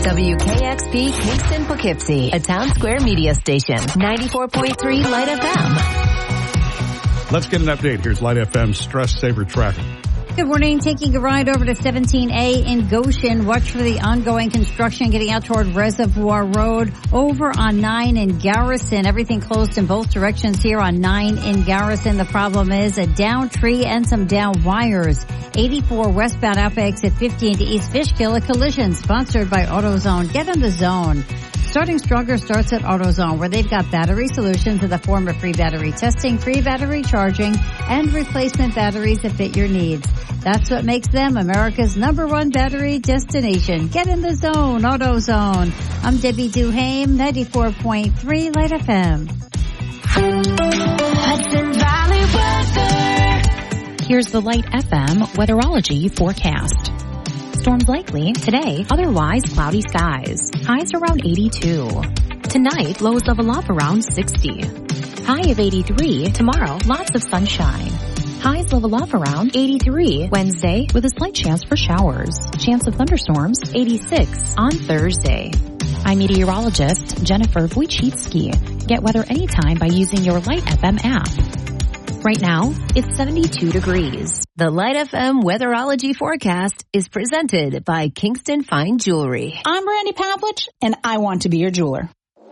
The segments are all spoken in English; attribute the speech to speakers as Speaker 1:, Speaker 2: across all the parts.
Speaker 1: WKXP Kingston Poughkeepsie, a Town Square media station. 94.3 Light FM.
Speaker 2: Let's get an update. Here's Light FM's Stress Saver traffic.
Speaker 3: Good morning. Taking a ride over to 17A in Goshen. Watch for the ongoing construction getting out toward Reservoir Road. Over on 9 in Garrison. Everything closed in both directions here on 9 in Garrison. The problem is a down tree and some down wires. 84 westbound out by exit 15 to East Fishkill. A collision sponsored by AutoZone. Get in the zone. Starting Stronger starts at AutoZone, where they've got battery solutions in the form of free battery testing, free battery charging, and replacement batteries that fit your needs. That's what makes them America's #1 battery destination. Get in the zone, AutoZone. I'm Debbie Duhame, 94.3 Light FM.
Speaker 4: Hudson Valley weather. Here's the Light FM weatherology forecast. Storms likely today, otherwise cloudy skies. Highs around 82. Tonight, lows level off around 60. High of 83. Tomorrow, lots of sunshine. Highs level off around 83 Wednesday with a slight chance for showers. Chance of thunderstorms 86 on Thursday. I'm meteorologist Jennifer Wojcicki. Get weather anytime by using your Light FM app. Right now, it's 72 degrees.
Speaker 1: The Light FM weatherology forecast is presented by Kingston Fine Jewelry.
Speaker 5: I'm Randy Pavlich, and I want to be your jeweler.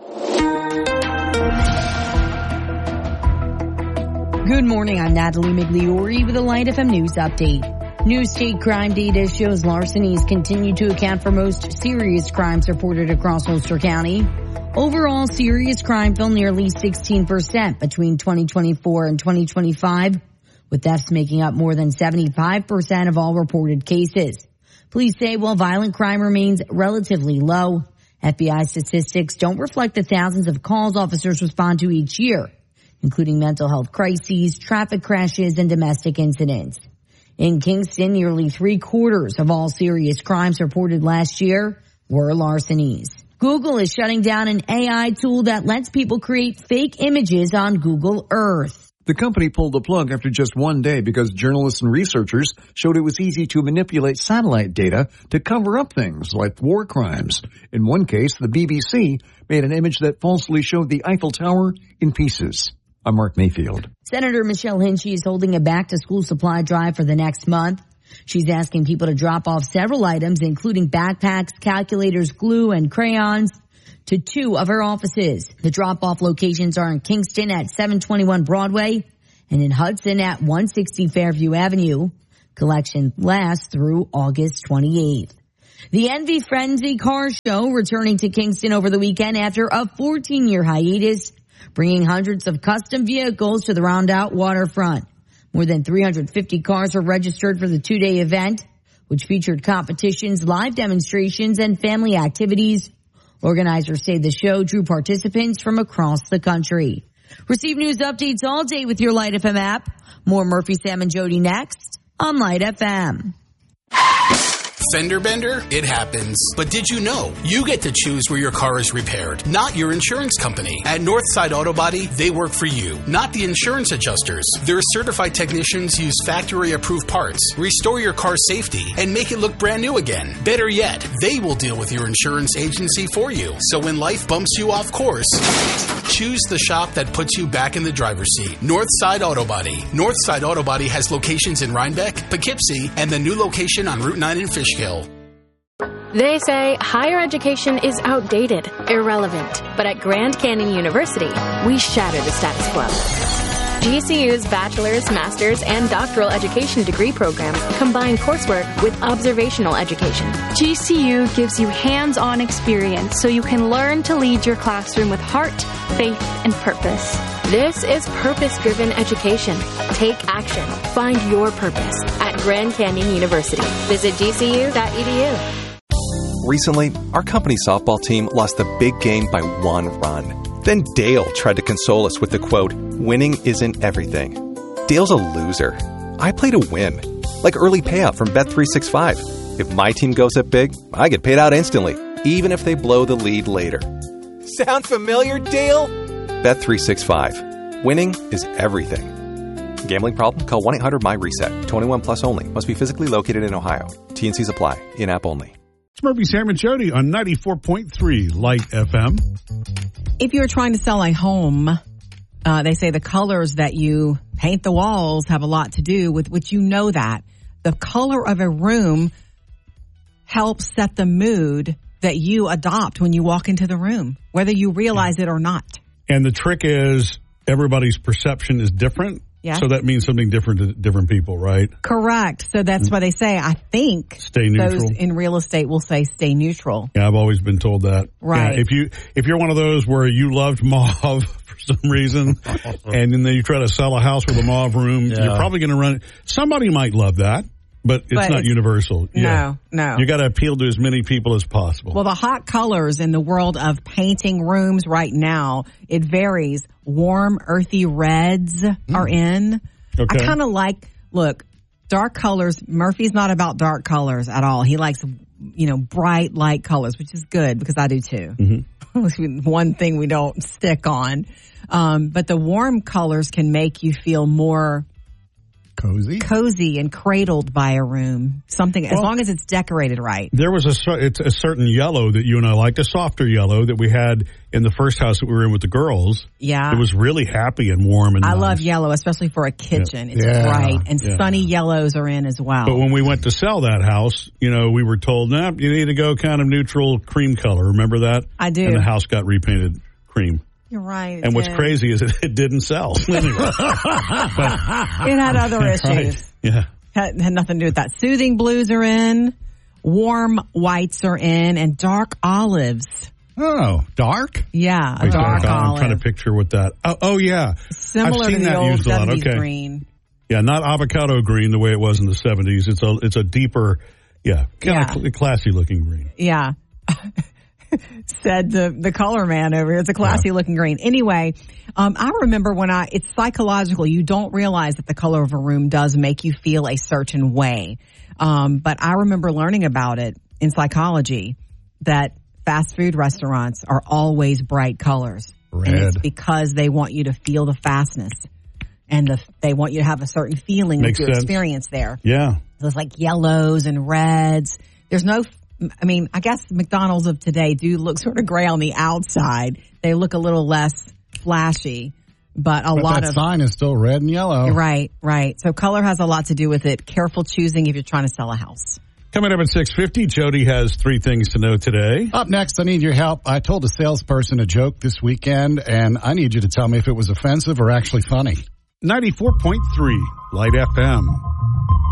Speaker 5: Good morning, I'm Natalie Migliori with a Light FM news update. New state crime data shows larcenies continue to account for most serious crimes reported across Ulster County. Overall, serious crime fell nearly 16% between 2024 and 2025, with thefts making up more than 75% of all reported cases. Police say while violent crime remains relatively low, FBI statistics don't reflect the thousands of calls officers respond to each year, including mental health crises, traffic crashes, and domestic incidents. In Kingston, nearly 3/4 of all serious crimes reported last year were larcenies. Google is shutting down an AI tool that lets people create fake images on Google Earth.
Speaker 6: The company pulled the plug after just one day because journalists and researchers showed it was easy to manipulate satellite data to cover up things like war crimes. In one case, the BBC made an image that falsely showed the Eiffel Tower in pieces. I'm Mark Mayfield.
Speaker 5: Senator Michelle Hinchey is holding a back-to-school supply drive for the next month. She's asking people to drop off several items, including backpacks, calculators, glue, and crayons, to 2 of her offices. The drop-off locations are in Kingston at 721 Broadway and in Hudson at 160 Fairview Avenue. Collection lasts through August 28th. The Envy Frenzy Car Show returning to Kingston over the weekend after a 14-year hiatus, bringing hundreds of custom vehicles to the Rondout waterfront. More than 350 cars were registered for the 2-day event, which featured competitions, live demonstrations, and family activities. Organizers say the show drew participants from across the country. Receive news updates all day with your Light FM app. More Murphy, Sam, and Jody next on Light FM.
Speaker 7: Fender bender? It happens. But did you know you get to choose where your car is repaired, not your insurance company? At Northside Auto Body, they work for you, not the insurance adjusters. Their certified technicians use factory-approved parts, restore your car's safety, and make it look brand new again. Better yet, they will deal with your insurance agency for you. So when life bumps you off course, choose the shop that puts you back in the driver's seat. Northside Auto Body. Northside Auto Body has locations in Rhinebeck, Poughkeepsie, and the new location on Route 9 in Fishkill.
Speaker 8: They say higher education is outdated, irrelevant. But at Grand Canyon University, we shatter the status quo. GCU's bachelor's, master's, and doctoral education degree programs combine coursework with observational education.
Speaker 9: GCU gives you hands-on experience so you can learn to lead your classroom with heart, faith, and purpose.
Speaker 8: This is purpose-driven education. Take action. Find your purpose at Grand Canyon University. Visit gcu.edu.
Speaker 10: Recently, our company softball team lost the big game by 1 run. Then Dale tried to console us with the quote, "Winning isn't everything." Dale's a loser. I play to win. Like early payout from Bet365. If my team goes up big, I get paid out instantly, even if they blow the lead later.
Speaker 11: Sound familiar, Dale?
Speaker 10: Bet365. Winning is everything. Gambling problem? Call 1-800-MY-RESET. 21 plus only. Must be physically located in Ohio. T&Cs apply. In-app only.
Speaker 2: It's Murphy, Sam, and Jody on 94.3 Light FM.
Speaker 12: If you're trying to sell a home, they say the colors that you paint the walls have a lot to do with which you know that. The color of a room helps set the mood that you adopt when you walk into the room, whether you realize it or not.
Speaker 2: And the trick is everybody's perception is different.
Speaker 12: Yeah.
Speaker 2: So that means something different to different people, right?
Speaker 12: Correct. So that's why they say, I think
Speaker 2: stay neutral.
Speaker 12: Those in real estate will say stay neutral.
Speaker 2: Yeah, I've always been told that.
Speaker 12: Right.
Speaker 2: Yeah, if you're one of those where you loved mauve for some reason, and then you try to sell a house with a mauve room, you're probably going to run. Somebody might love that. But it's not universal.
Speaker 12: No.
Speaker 2: You got to appeal to as many people as possible.
Speaker 12: Well, the hot colors in the world of painting rooms right now, it varies. Warm, earthy reds are in.
Speaker 2: Okay.
Speaker 12: I kind of look, dark colors. Murphy's not about dark colors at all. He likes, bright, light colors, which is good because I do too. Mm-hmm. One thing we don't stick on. But the warm colors can make you feel more cozy and cradled by a room. Something, as long as it's decorated right.
Speaker 2: There was it's a certain yellow that you and I liked, a softer yellow that we had in the first house that we were in with the girls.
Speaker 12: Yeah.
Speaker 2: It was really happy and warm and
Speaker 12: I
Speaker 2: nice.
Speaker 12: love yellow, especially for a kitchen. It's bright, and sunny yellows are in as well.
Speaker 2: But when we went to sell that house, we were told, you need to go kind of neutral cream color. Remember that?
Speaker 12: I do.
Speaker 2: And the house got repainted cream.
Speaker 12: You're right.
Speaker 2: And what's crazy is it didn't sell. Anyway.
Speaker 12: It had other issues.
Speaker 2: Right. Yeah.
Speaker 12: Had nothing to do with that. Soothing blues are in. Warm whites are in. And dark olives.
Speaker 2: Oh, dark?
Speaker 12: Yeah, a dark olive.
Speaker 2: I'm trying to picture what that. Oh yeah.
Speaker 12: Similar
Speaker 2: I've seen
Speaker 12: to the
Speaker 2: that
Speaker 12: old
Speaker 2: used a lot.
Speaker 12: 70s
Speaker 2: Okay.
Speaker 12: green.
Speaker 2: Yeah, not avocado green the way it was in the 70s. It's a deeper, kind of classy looking green.
Speaker 12: Yeah. Said the color man over here. It's a classy looking green. Anyway, I remember it's psychological. You don't realize that the color of a room does make you feel a certain way. But I remember learning about it in psychology that fast food restaurants are always bright colors.
Speaker 2: Red.
Speaker 12: And it's because they want you to feel the fastness and they want you to have a certain feeling with your experience there.
Speaker 2: Yeah.
Speaker 12: So it's like yellows and reds. There's no, I guess McDonald's of today do look sort of gray on the outside. They look a little less flashy, but that
Speaker 13: sign is still red and yellow.
Speaker 12: Right. So color has a lot to do with it. Careful choosing if you're trying to sell a house.
Speaker 2: Coming up at 6:50, Jody has 3 things to know today.
Speaker 13: Up next, I need your help. I told a salesperson a joke this weekend, and I need you to tell me if it was offensive or actually funny.
Speaker 2: 94.3 Light FM.